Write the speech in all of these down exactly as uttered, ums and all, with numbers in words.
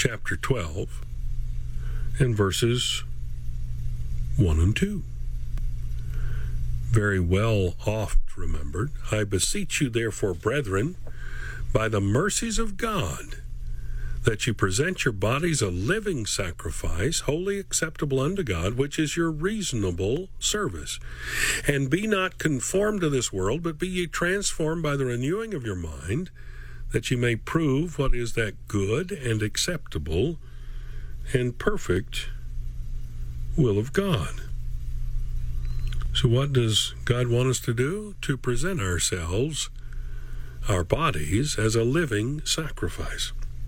chapter twelve and verses one and two. Very well oft remembered. I beseech you, therefore, brethren, by the mercies of God, that you present your bodies a living sacrifice, wholly acceptable unto God, which is your reasonable service. And be not conformed to this world, but be ye transformed by the renewing of your mind, that ye may prove what is that good and acceptable and perfect will of God. So what does God want us to do? To present ourselves, our bodies, as a living sacrifice.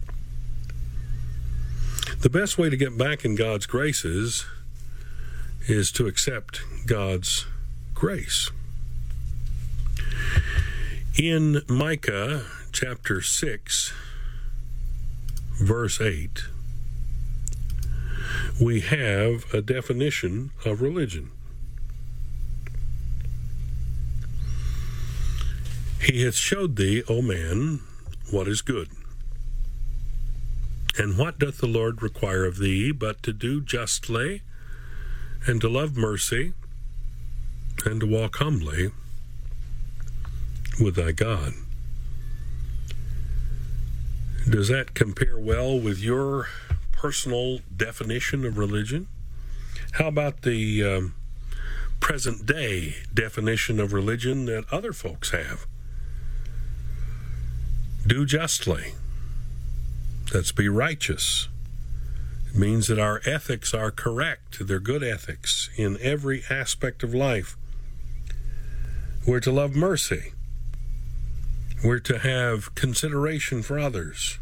The best way to get back in God's graces is to accept God's grace. In Micah chapter six, verse eight, we have a definition of religion. He hath showed thee, O man, what is good. And what doth the Lord require of thee, but to do justly, and to love mercy, and to walk humbly with thy God? Does that compare well with your personal definition of religion? How about the um, present day definition of religion that other folks have? Do justly. That's be righteous. It means that our ethics are correct. They're good ethics in every aspect of life. We're to love mercy. We're to have consideration for others.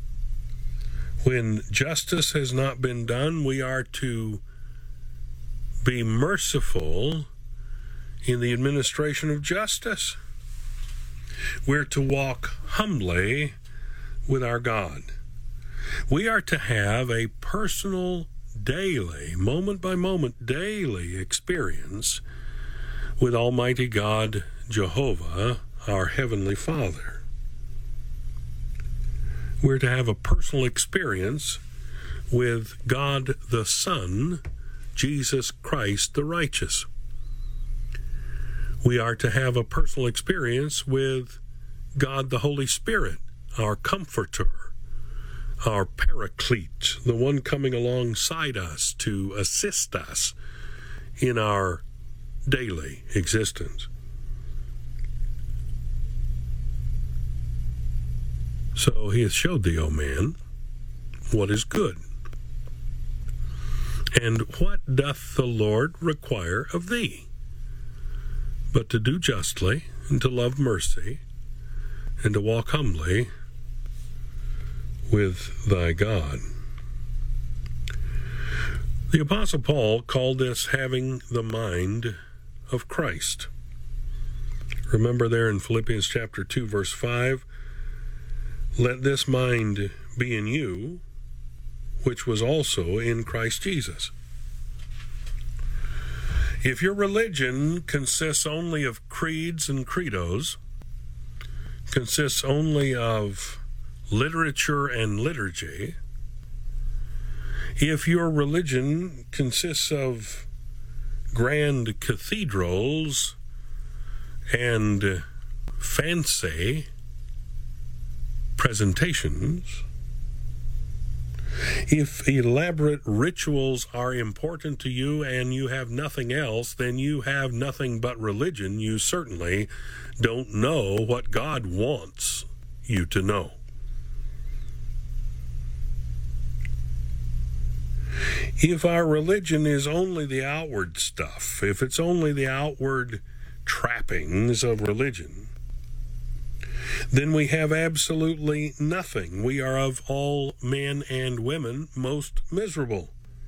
When justice has not been done, we are to be merciful in the administration of justice. We're to walk humbly with our God. We are to have a personal, daily, moment by moment, daily experience with Almighty God, Jehovah, our Heavenly Father. We're to have a personal experience with God the Son, Jesus Christ the righteous. We are to have a personal experience with God the Holy Spirit, our Comforter, our Paraclete, the one coming alongside us to assist us in our daily existence. So he hath showed thee, O man, what is good. And what doth the Lord require of thee? But to do justly, and to love mercy, and to walk humbly with thy God. The Apostle Paul called this having the mind of Christ. Remember there in Philippians chapter two, verse five, let this mind be in you, which was also in Christ Jesus. If your religion consists only of creeds and credos, consists only of literature and liturgy, if your religion consists of grand cathedrals and fancy presentations, if elaborate rituals are important to you and you have nothing else, then you have nothing but religion. You certainly don't know what God wants you to know. If our religion is only the outward stuff, if it's only the outward trappings of religion, then we have absolutely nothing. We are of all men and women most miserable.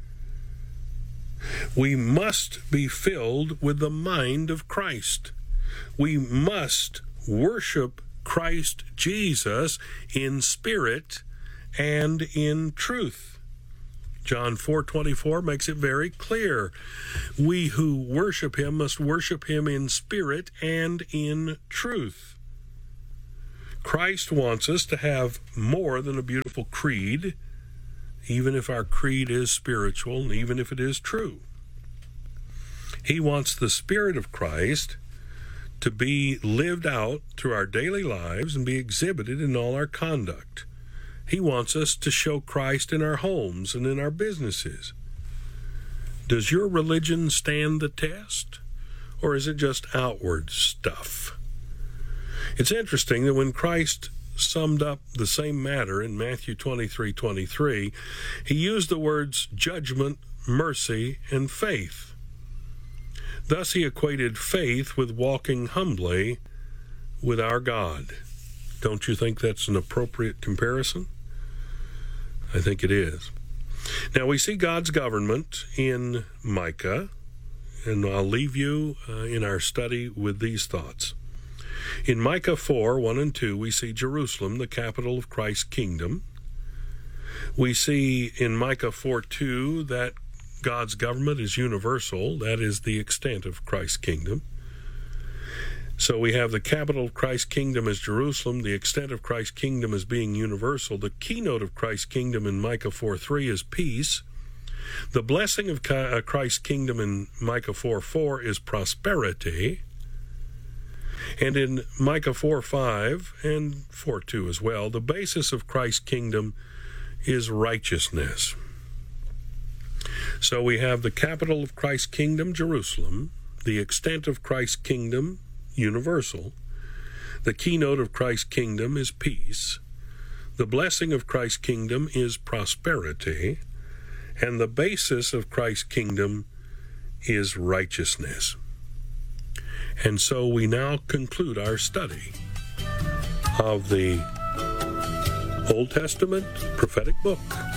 We must be filled with the mind of Christ. We must worship Christ Jesus in spirit and in truth. John four twenty-four makes it very clear. We who worship him must worship him in spirit and in truth. Christ wants us to have more than a beautiful creed. even if our creed is spiritual and even if it is true. He wants the Spirit of Christ to be lived out through our daily lives and be exhibited in all our conduct. He wants us to show Christ in our homes and in our businesses. Does your religion stand the test, or is it just outward stuff? It's interesting that when Christ summed up the same matter in Matthew twenty-three twenty-three, he used the words judgment, mercy, and faith. Thus he equated faith with walking humbly with our God. Don't you think that's an appropriate comparison? I think it is. Now we see God's government in Micah, and I'll leave you uh, in our study with these thoughts. In Micah four, one and two, we see Jerusalem, the capital of Christ's kingdom. We see in Micah four two that God's government is universal. That is the extent of Christ's kingdom. So we have the capital of Christ's kingdom as Jerusalem, the extent of Christ's kingdom as being universal. The keynote of Christ's kingdom in Micah four three is peace. The blessing of Christ's kingdom in Micah four four is prosperity. And in Micah four five and four two as well, the basis of Christ's kingdom is righteousness. So we have the capital of Christ's kingdom, Jerusalem, the extent of Christ's kingdom, universal. The keynote of Christ's kingdom is peace. The blessing of Christ's kingdom is prosperity. And the basis of Christ's kingdom is righteousness. And so we now conclude our study of the Old Testament prophetic book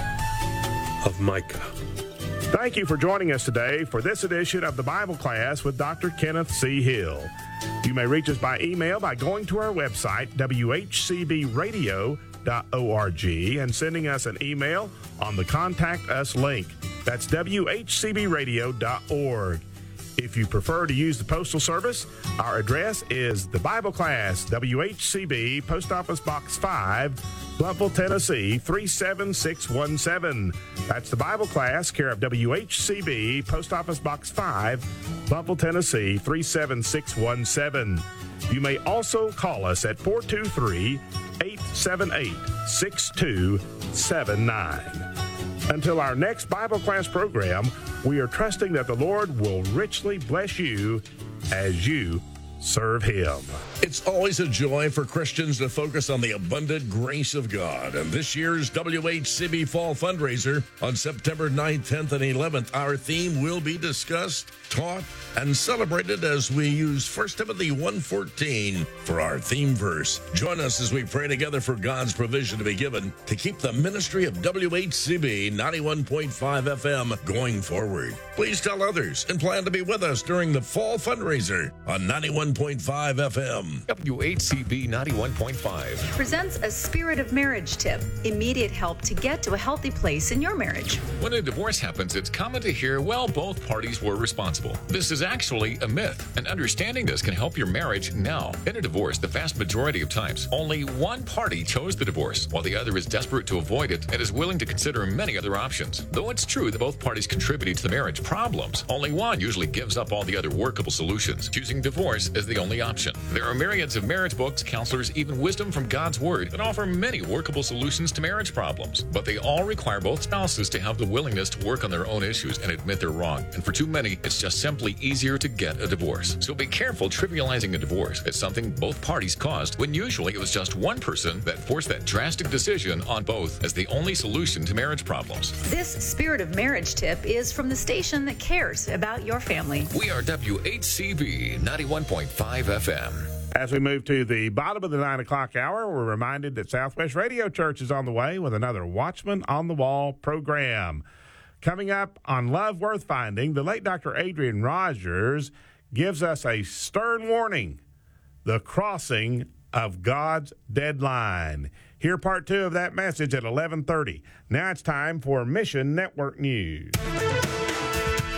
of Micah. Thank you for joining us today for this edition of the Bible Class with Doctor Kenneth C. Hill. You may reach us by email by going to our website, w h c b radio dot org, and sending us an email on the Contact Us link. That's w h c b radio dot org. If you prefer to use the Postal Service, our address is the Bible Class, W H C B, Post Office Box five, Blountville, Tennessee, three seven six one seven. That's the Bible Class, care of W H C B, Post Office Box five, Blountville, Tennessee, three seven six one seven. You may also call us at four two three, eight seven eight, six two seven nine. Until our next Bible Class program, we are trusting that the Lord will richly bless you as you serve Him. It's always a joy for Christians to focus on the abundant grace of God. And this year's W H C B Fall Fundraiser on September ninth, tenth, and eleventh, our theme will be discussed, taught, and celebrated as we use First Timothy one fourteen for our theme verse. Join us as we pray together for God's provision to be given to keep the ministry of W H C B ninety-one point five F M going forward. Please tell others and plan to be with us during the Fall Fundraiser on ninety-one point five F M. W H C B ninety-one point five presents a Spirit of Marriage tip, immediate help to get to a healthy place in your marriage. When a divorce happens, it's common to hear, well, both parties were responsible. This is actually a myth, and understanding this can help your marriage now. In a divorce, the vast majority of times, only one party chose the divorce, while the other is desperate to avoid it and is willing to consider many other options. Though it's true that both parties contributed to the marriage problems, only one usually gives up all the other workable solutions, choosing divorce as the only option. There are myriads of marriage books, counselors, even wisdom from God's Word that offer many workable solutions to marriage problems. But they all require both spouses to have the willingness to work on their own issues and admit they're wrong. And for too many, it's just simply easier to get a divorce. So be careful trivializing a divorce as something both parties caused, when usually it was just one person that forced that drastic decision on both as the only solution to marriage problems. This Spirit of Marriage tip is from the station that cares about your family. We are W H C B ninety-one point five F M. As we move to the bottom of the nine o'clock hour, we're reminded that Southwest Radio Church is on the way with another Watchman on the Wall program. Coming up on Love Worth Finding, the late Doctor Adrian Rogers gives us a stern warning, the crossing of God's deadline. Hear part two of that message at eleven thirty. Now it's time for Mission Network News.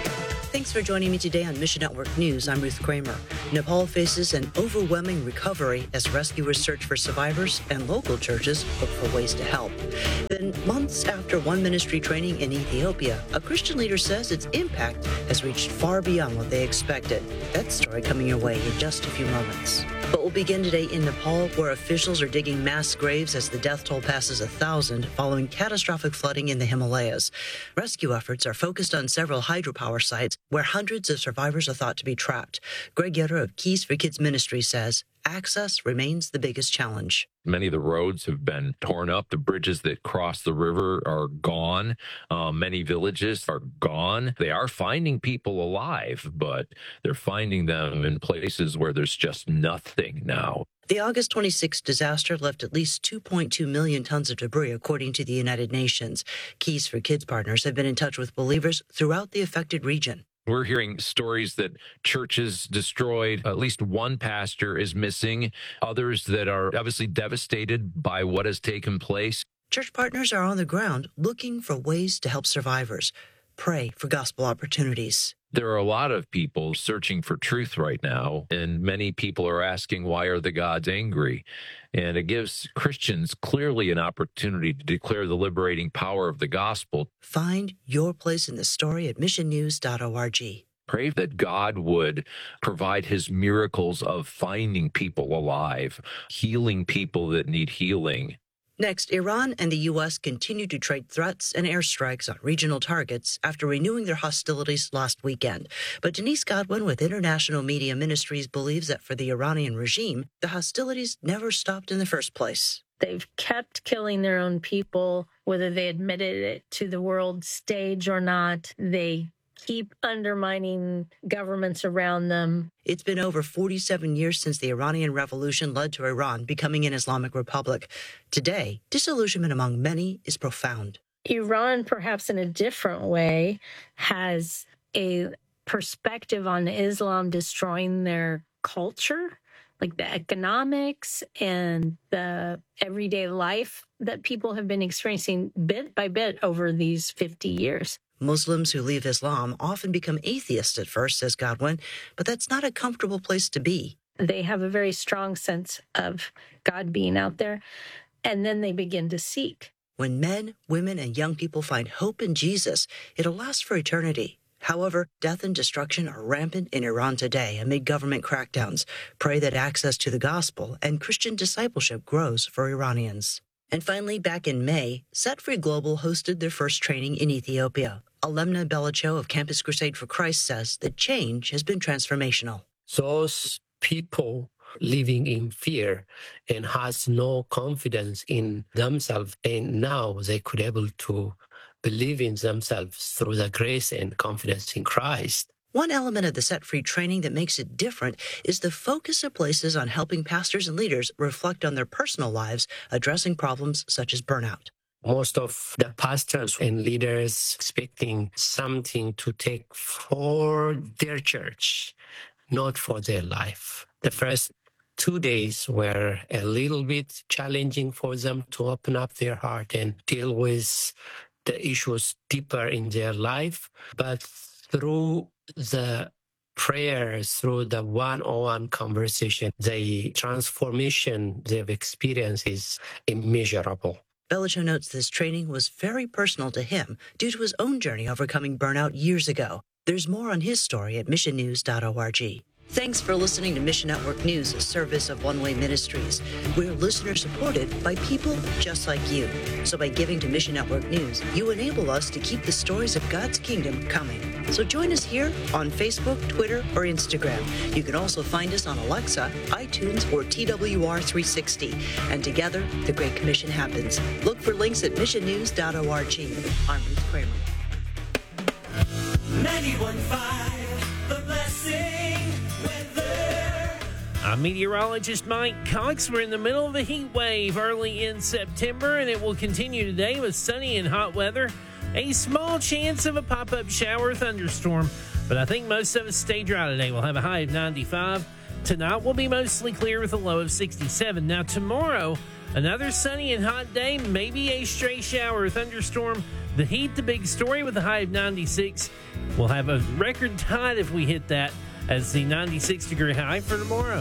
Thanks for joining me today on Mission Network News. I'm Ruth Kramer. Nepal faces an overwhelming recovery as rescuers search for survivors and local churches look for ways to help. Then, months after one ministry training in Ethiopia, a Christian leader says its impact has reached far beyond what they expected. That story coming your way in just a few moments. But we'll begin today in Nepal, where officials are digging mass graves as the death toll passes a thousand following catastrophic flooding in the Himalayas. Rescue efforts are focused on several hydropower sites where hundreds of survivors are thought to be trapped. Greg Yetter of Keys for Kids Ministry says access remains the biggest challenge. Many of the roads have been torn up. The bridges that cross the river are gone. Uh, many villages are gone. They are finding people alive, but they're finding them in places where there's just nothing now. The August twenty-sixth disaster left at least two point two million tons of debris, according to the United Nations. Keys for Kids partners have been in touch with believers throughout the affected region. We're hearing stories that churches destroyed, at least one pastor is missing, others that are obviously devastated by what has taken place. Church partners are on the ground looking for ways to help survivors. Pray for gospel opportunities. There are a lot of people searching for truth right now, and many people are asking, why are the gods angry? And it gives Christians clearly an opportunity to declare the liberating power of the gospel. Find your place in the story at mission news dot org. Pray that God would provide his miracles of finding people alive, healing people that need healing. Next, Iran and the U S continue to trade threats and airstrikes on regional targets after renewing their hostilities last weekend. But Denise Godwin with International Media Ministries believes that for the Iranian regime, the hostilities never stopped in the first place. They've kept killing their own people, whether they admitted it to the world stage or not. They keep undermining governments around them. It's been over forty-seven years since the Iranian Revolution led to Iran becoming an Islamic republic. Today, disillusionment among many is profound. Iran, perhaps in a different way, has a perspective on Islam destroying their culture, like the economics and the everyday life that people have been experiencing bit by bit over these fifty years. Muslims who leave Islam often become atheists at first, says Godwin, but that's not a comfortable place to be. They have a very strong sense of God being out there, and then they begin to seek. When men, women, and young people find hope in Jesus, it'll last for eternity. However, death and destruction are rampant in Iran today amid government crackdowns. Pray that access to the gospel and Christian discipleship grows for Iranians. And finally, back in May, Set Free Global hosted their first training in Ethiopia. Alemna Belicho of Campus Crusade for Christ says the change has been transformational. Those people living in fear and has no confidence in themselves, and now they could able to believe in themselves through the grace and confidence in Christ. One element of the Set Free training that makes it different is the focus it places on helping pastors and leaders reflect on their personal lives, addressing problems such as burnout. Most of the pastors and leaders expecting something to take for their church, not for their life. The first two days were a little bit challenging for them to open up their heart and deal with the issues deeper in their life. But through the prayers, through the one-on-one conversation, the transformation they've experienced is immeasurable. Belicho notes this training was very personal to him due to his own journey overcoming burnout years ago. There's more on his story at mission news dot org. Thanks for listening to Mission Network News, a service of One Way Ministries. We're listener-supported by people just like you. So by giving to Mission Network News, you enable us to keep the stories of God's kingdom coming. So join us here on Facebook, Twitter, or Instagram. You can also find us on Alexa, iTunes, or T W R three sixty. And together, the Great Commission happens. Look for links at mission news dot org. I'm Ruth Kramer. ninety-one point five, The Blessing. I'm meteorologist Mike Cox. We're in the middle of a heat wave early in September, and it will continue today with sunny and hot weather. A small chance of a pop-up shower or thunderstorm, but I think most of us stay dry today. We'll have a high of ninety-five. Tonight will be mostly clear with a low of sixty-seven. Now tomorrow, another sunny and hot day, maybe a stray shower or thunderstorm, The heat, the big story with a high of ninety-six. We'll have a record tide if we hit that as the ninety-six degree high for tomorrow.